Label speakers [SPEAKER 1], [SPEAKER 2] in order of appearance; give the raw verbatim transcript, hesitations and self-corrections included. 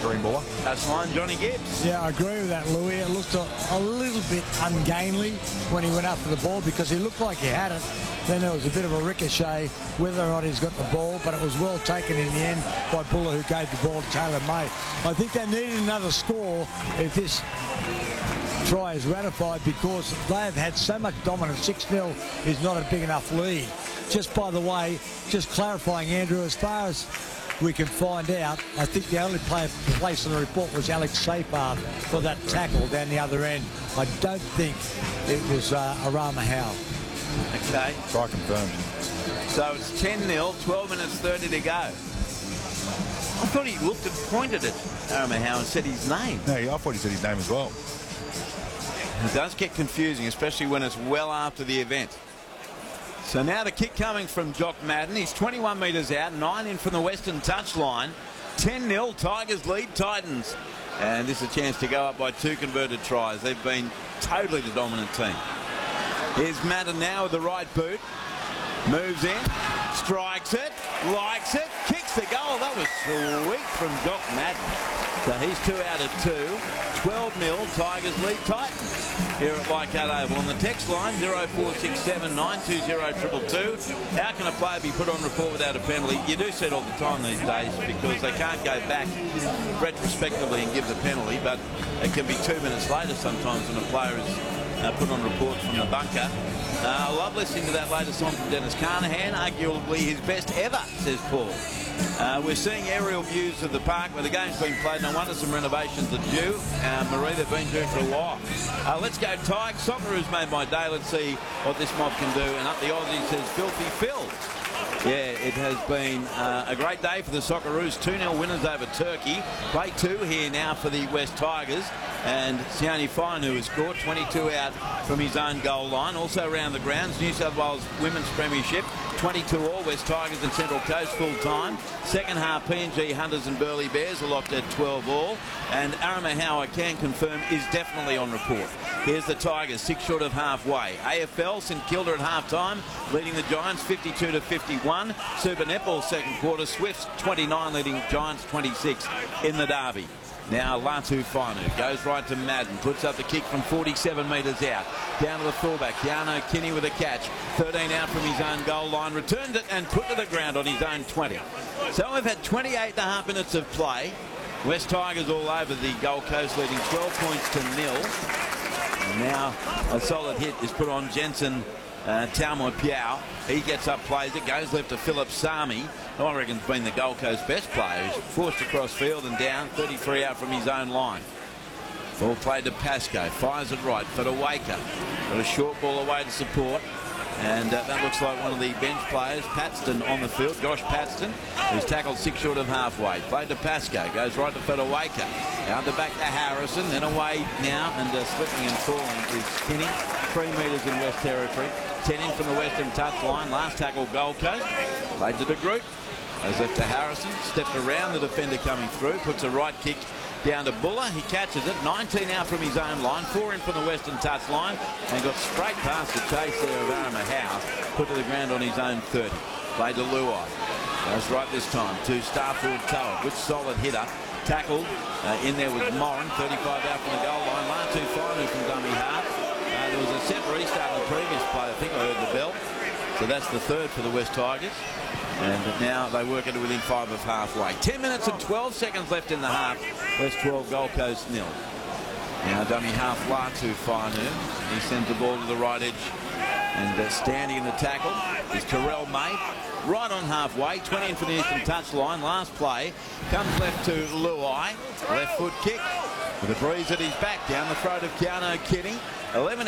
[SPEAKER 1] Kareem Buller.
[SPEAKER 2] That's line, Johnny Gibbs.
[SPEAKER 3] Yeah, I agree with that, Louis. It looked a, a little bit ungainly when he went up for the ball because he looked like he had it. Then there was a bit of a ricochet, whether or not he's got the ball, but it was well taken in the end by Buller, who gave the ball to Taylor May. I think they needed another score if this try is ratified because they have had so much dominance. six nil is not a big enough lead. Just by the way, just clarifying, Andrew, as far as we can find out, I think the only player placed in the report was Alex Seyfarth for that tackle down the other end. I don't think it was uh, Arama Howe.
[SPEAKER 2] Okay.
[SPEAKER 1] Try confirmed.
[SPEAKER 2] So it's ten nil, twelve minutes thirty to go. I thought he looked and pointed at Arama Howe and said his name.
[SPEAKER 1] No, I thought he said his name as well.
[SPEAKER 2] It does get confusing, especially when it's well after the event. So now the kick coming from Jock Madden. He's twenty-one metres out, nine in from the western touchline. ten nil, Tigers lead Titans. And this is a chance to go up by two converted tries. They've been totally the dominant team. Here's Madden now with the right boot. Moves in, strikes it, likes it, kicks the goal. That was sweet from Jock Madden. So he's two out of two. twelve nil, Tigers lead Titans here at Leichhardt Oval. On the text line, zero four six seven, nine two zero, two two two. How can a player be put on report without a penalty? You do see it all the time these days because they can't go back retrospectively and give the penalty, but it can be two minutes later sometimes when a player is uh, put on report from the bunker. Uh, I love listening to that latest song from Dennis Carnahan, arguably his best ever, says Paul. Uh, we're seeing aerial views of the park where the game's been played. No wonder some renovations are due. Uh, Marie, they've been due for a while. Uh, let's go Tigers. Socceroos made my day. Let's see what this mob can do. And up the Aussie says Filthy Phil. Yeah, it has been uh, a great day for the Socceroos. two nil winners over Turkey. Play two here now for the West Tigers. And Sione Fainu has scored twenty-two out from his own goal line. Also around the grounds, New South Wales Women's Premiership, twenty-two all, West Tigers and Central Coast full time. Second half, P N G Hunters and Burleigh Bears are locked at twelve all. And Arama Howe, I can confirm, is definitely on report. Here's the Tigers, six short of halfway. A F L, St Kilda at half-time, leading the Giants fifty-two to fifty-one. Super Netball second quarter, Swifts twenty-nine, leading Giants twenty-six in the derby. Now Latu Fainu goes right to Madden, puts up the kick from forty-seven metres out. Down to the fullback, Keanu Kinney with a catch. thirteen out from his own goal line, returned it and put to the ground on his own twenty. So we've had twenty-eight and a half minutes of play. West Tigers all over the Gold Coast, leading twelve points to nil. And now a solid hit is put on Jensen uh, Taumoi Piao. He gets up, plays it, goes left to Philip Sami. I reckon he's been the Gold Coast best player. He's forced across field and down, thirty-three out from his own line. Ball played to Pascoe, fires it right for Waker. Got a short ball away to support. And uh, that looks like one of the bench players, Paxton, on the field. Josh Paxton, who's tackled six short of halfway. Played to Pascoe, goes right to Federaker. Out the back to Harrison, then away now, and uh, slipping and falling is Kinney. Three metres in West Territory. Ten in from the western touchline. Last tackle, Gold Coast. Played to the group. Goes left to Harrison. Stepped around the defender coming through. Puts a right kick down to Buller. He catches it. nineteen out from his own line. Four in from the western touchline. And got straight past the chase there of Arama Howe. Put to the ground on his own thirty. Played to Luai. Goes right this time to Starfield Tower. Good solid hitter. Tackled uh, in there with Moran. thirty-five out from the goal line. Latu Fainu from dummy half. Uh, there was a set restart in the previous play. I think I heard the bell. So that's the third for the West Tigers. And now they work it within five of halfway. ten minutes and twelve seconds left in the half. West twelve, Gold Coast nil. Now dummy half Latu Fainu. He sends the ball to the right edge. And uh, standing in the tackle is Terrell May. Right on halfway. twenty in for the eastern touchline. Last play. Comes left to Luai. Left foot kick. With a breeze at his back down the throat of Keanu Kinney. eleven